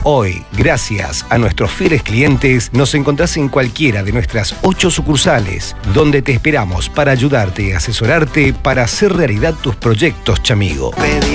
Hoy, gracias a nuestros fieles clientes, nos encontrás en cualquiera de nuestras 8 sucursales, donde te esperamos para ayudarte y asesorarte para hacer realidad tus proyectos, chamigo. Pedí